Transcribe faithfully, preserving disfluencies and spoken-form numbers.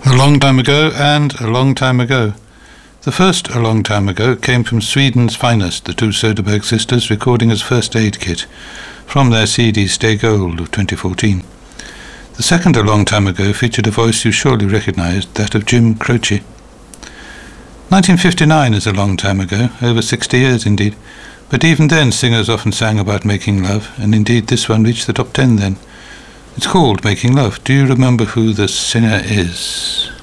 A long time ago and a long time ago. The first A Long Time Ago came from Sweden's finest, the two Soderbergh sisters, recording as First Aid Kit from their C D Stay Gold of twenty fourteen. The second A Long Time Ago featured a voice you surely recognised, that of Jim Croce. nineteen fifty-nine is a long time ago, over sixty years indeed, but even then singers often sang about making love, and indeed this one reached the top ten then. It's called Making Love. Do you remember who the singer is?